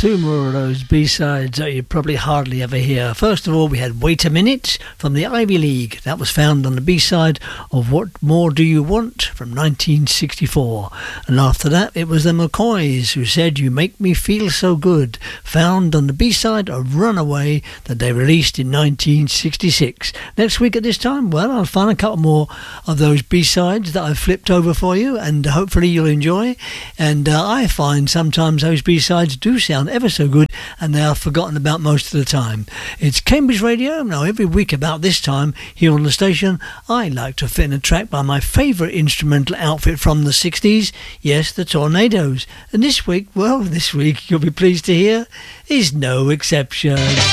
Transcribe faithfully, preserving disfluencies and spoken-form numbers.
Two more of those B-sides that you probably hardly ever hear. First of all, we had Wait a Minute from the Ivy League. That was found on the B-side of What More Do You Want from nineteen sixty-four. And after that, it was the McCoys who said You Make Me Feel So Good, found on the B-side of Runaway that they released in nineteen sixty-six. Next week at this time, well, I'll find a couple more of those B-sides that I've flipped over for you, and hopefully you'll enjoy. And uh, I find sometimes those B-sides do sound ever so good, and they are forgotten about most of the time. It's Cambridge Radio. Now, every week about this time here on the station, I like to fit in a track by my favourite instrumental outfit from the sixties. Yes, the Tornadoes. And this week, well, this week, you'll be pleased to hear, is no exception.